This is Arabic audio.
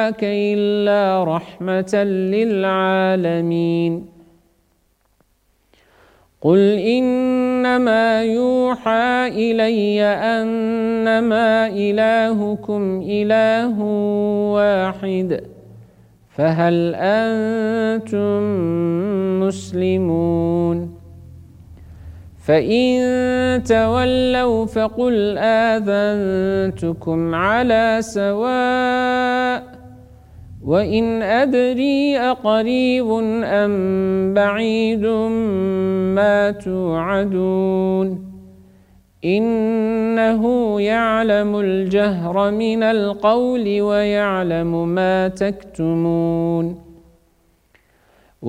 إلا رحمة للعالمين قل إنما يوحى إلي أنما إلهكم إله واحد فهل أنتم مسلمون فإن تولوا فقل آذنتكم على سواء وإن أدري أقريب أم بعيد ما توعدون إنه يعلم الجهر من القول ويعلم ما تكتمون